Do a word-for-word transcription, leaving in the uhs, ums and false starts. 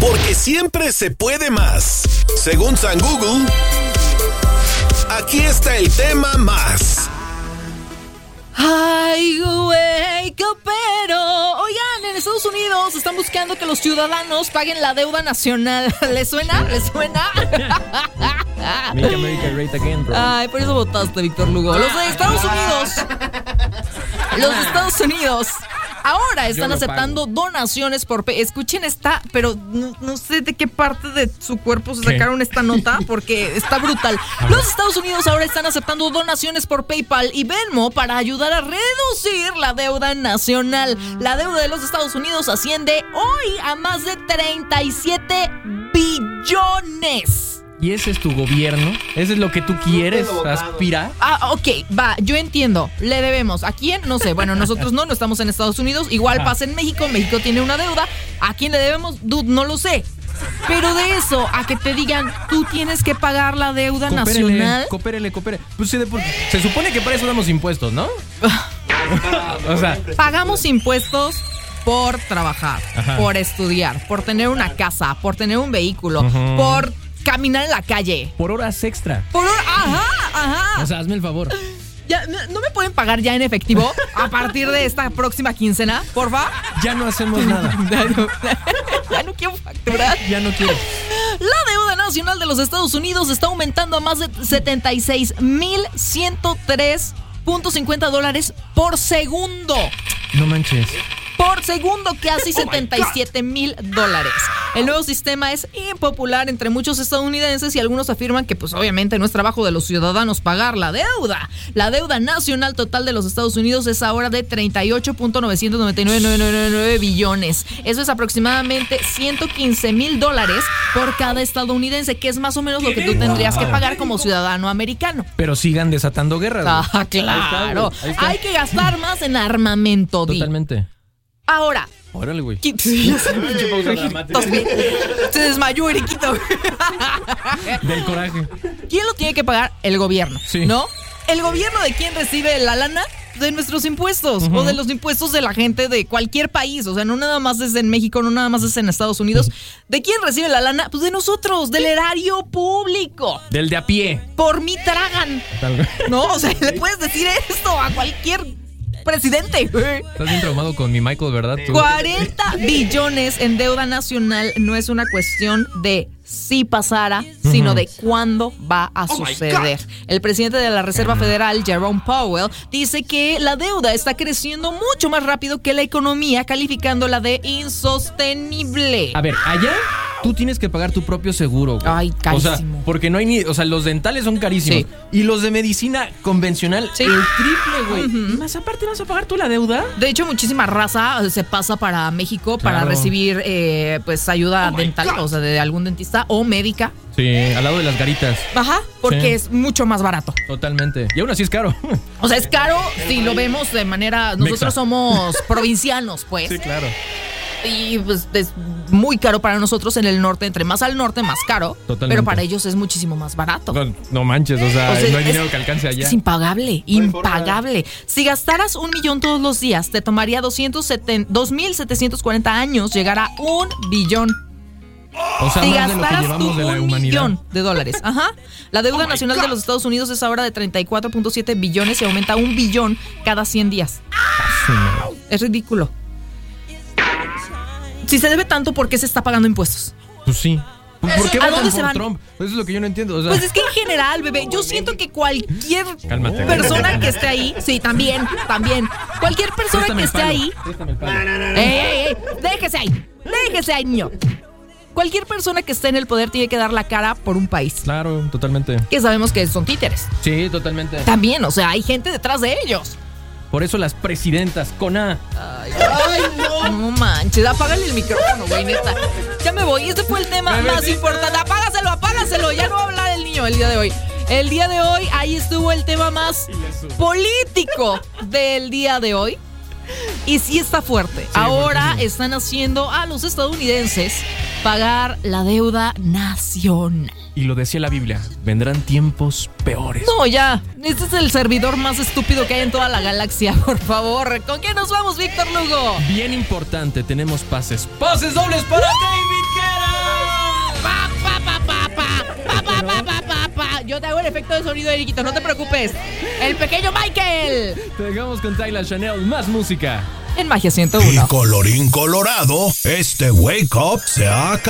Porque siempre se puede más. Según San Google, aquí está el tema más. Ay, güey, qué pero. Oigan, en Estados Unidos están buscando que los ciudadanos paguen la deuda nacional. ¿Les suena? ¿Les suena? Make America Great Again, bro. Ay, por eso votaste, Víctor Lugo. Los de Estados Unidos. Los de Estados Unidos ahora están aceptando pago. donaciones por PayPal. Escuchen esta, pero no, no sé de qué parte de su cuerpo se ¿Qué? sacaron esta nota, porque está brutal. Los Estados Unidos ahora están aceptando donaciones por PayPal y Venmo para ayudar a reducir la deuda nacional. La deuda de los Estados Unidos asciende hoy a más de treinta y siete billones. ¿Y ese es tu gobierno? ¿Ese es lo que tú quieres aspirar? Ah, ok, va, yo entiendo. Le debemos. ¿A quién? No sé. Bueno, nosotros no, no estamos en Estados Unidos. Igual pasa en México. México tiene una deuda. ¿A quién le debemos? Dude, no lo sé. Pero de eso a que te digan, tú tienes que pagar la deuda coopérele, nacional. Coopérele, coopérele. Pues se, se supone que para eso damos impuestos, ¿no? O sea, pagamos impuestos por trabajar, Ajá. por estudiar, por tener una casa, por tener un vehículo, uh-huh. por caminar en la calle. Por horas extra. Por horas, ajá, ajá. O sea, hazme el favor. Ya, ¿no me pueden pagar ya en efectivo a partir de esta próxima quincena, porfa? Ya no hacemos nada. Ya no, ya no quiero facturar. Ya no quiero. La deuda nacional de los Estados Unidos está aumentando a más de setenta y seis mil ciento tres punto cincuenta dólares por segundo. No manches. Por segundo, casi setenta y siete mil dólares. El nuevo sistema es impopular entre muchos estadounidenses y algunos afirman que pues obviamente no es trabajo de los ciudadanos pagar la deuda. La deuda nacional total de los Estados Unidos es ahora de treinta y ocho punto novecientos noventa y nueve mil novecientos noventa y nueve billones. Eso es aproximadamente ciento quince mil dólares por cada estadounidense, que es más o menos lo que tú tendrías que pagar como ciudadano americano. Pero sigan desatando guerras. Ah, claro. Ahí está, ahí está. Hay que gastar más en armamento. Totalmente. Ahora. Órale, güey. Sí, se desmayó, Eriquito. Del coraje. ¿Quién lo tiene que pagar? El gobierno, sí. ¿no? ¿El gobierno de quién recibe la lana? De nuestros impuestos, uh-huh. o de los impuestos de la gente de cualquier país. O sea, no nada más es en México, no nada más es en Estados Unidos. ¿De quién recibe la lana? Pues de nosotros, del erario público. Del de a pie. Por mí tragan. ¿No? O sea, le puedes decir esto a cualquier presidente. Estás bien traumado con mi Michael, ¿verdad? ¿Tú? cuarenta billones en deuda nacional no es una cuestión de si pasara, sino uh-huh. de cuándo va a oh suceder. El presidente de la Reserva Federal, Jerome Powell, dice que la deuda está creciendo mucho más rápido que la economía, calificándola de insostenible. A ver, allá tú tienes que pagar tu propio seguro, güey. Ay, carísimo. O sea, porque no hay ni... O sea, los dentales son carísimos. Sí. Y los de medicina convencional, sí. el triple, güey. Uh-huh. ¿Y más aparte vas a pagar tú la deuda? De hecho, muchísima raza se pasa para México claro. para recibir, eh, pues, ayuda oh dental, o sea, de algún dentista o médica. Sí, al lado de las garitas. Ajá, porque sí. es mucho más barato. Totalmente. Y aún así es caro. O sea, es caro si lo vemos de manera... Nosotros Mexa. somos provincianos, pues. Sí, claro. Y pues es muy caro para nosotros en el norte. Entre más al norte, más caro. Totalmente. Pero para ellos es muchísimo más barato. No, no manches, o sea, o sea no hay es, dinero que alcance allá. Es impagable, impagable. Si gastaras un millón todos los días, te tomaría dos mil setecientos cuarenta años llegar a un billón. O sea, si más de lo que llevamos tú de la un humanidad. millón de dólares. Ajá. La deuda oh nacional God. de los Estados Unidos es ahora de treinta y cuatro punto siete billones y aumenta a un billón cada cien días. Ah, sí, es ridículo. Si se debe tanto, ¿por qué se está pagando impuestos? Pues sí. ¿Por qué ¿A dónde votan se por van? Trump? Eso es lo que yo no entiendo. O sea. Pues es que en general, bebé, yo siento que cualquier Cálmate, persona bebé. que esté ahí, sí, también, también, cualquier persona Préstame que esté palo. ahí, Préstame el palo. ey, ey, ey, déjese ahí, déjese ahí, niño. Cualquier persona que esté en el poder tiene que dar la cara por un país. Claro, totalmente. Que sabemos que son títeres. Sí, totalmente. También, o sea, hay gente detrás de ellos. Por eso las presidentas con A. Ay, ay no. No manches, apágale el micrófono, güey, neta. Ya me voy, este fue el tema Bebecita. más importante. Apágaselo, apágaselo, ya no va a hablar el niño el día de hoy. El día de hoy, ahí estuvo el tema más político del día de hoy. Y sí está fuerte. Sí, Ahora sí. están haciendo a los estadounidenses pagar la deuda nacional. Y lo decía la Biblia, vendrán tiempos peores. No, ya, este es el servidor más estúpido que hay en toda la galaxia, por favor. ¿Con qué nos vamos, Víctor Lugo? Bien importante, tenemos pases. ¡Pases dobles para ¡Uh! David Guerra! yo te hago el efecto de sonido, Eriquito, no te preocupes. El pequeño Michael. Te dejamos con Tyler Chanel, más música. En Magia ciento uno. Y colorín colorado, este Wake Up se ha acabado.